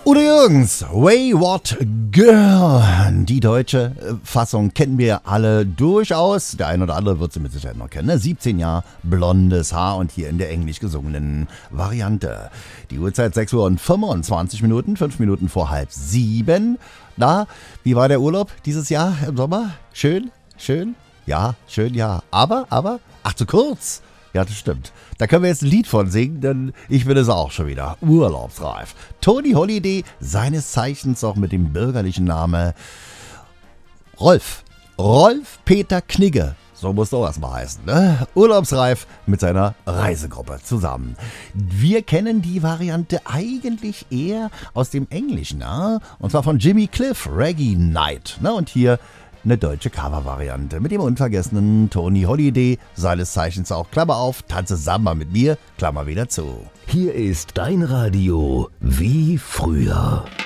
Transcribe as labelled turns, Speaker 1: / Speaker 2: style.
Speaker 1: Udo Jürgens, Wayward Girl. Die deutsche Fassung kennen wir alle durchaus. Der eine oder andere wird sie mit Sicherheit noch kennen. 17 Jahre, blondes Haar und hier in der englisch gesungenen Variante. Die Uhrzeit 6 Uhr und 25 Minuten, 5 Minuten vor 6:30. Na, wie war der Urlaub dieses Jahr im Sommer? Schön? Schön? Ja, schön, ja. Aber, ach, zu kurz. Ja, das stimmt. Da können wir jetzt ein Lied von singen, denn ich bin es auch schon wieder. Urlaubsreif. Tony Holiday, seines Zeichens auch mit dem bürgerlichen Namen Rolf. Rolf Peter Knigge. So muss doch erstmal heißen, ne? Urlaubsreif mit seiner Reisegruppe zusammen. Wir kennen die Variante eigentlich eher aus dem Englischen, ne? Und zwar von Jimmy Cliff, Reggae Night. Ne? Und hier eine deutsche Cover-Variante mit dem unvergessenen Tony Holiday, seines Zeichens auch Klammer auf, tanze Samba mit mir, Klammer wieder zu.
Speaker 2: Hier ist dein Radio wie früher.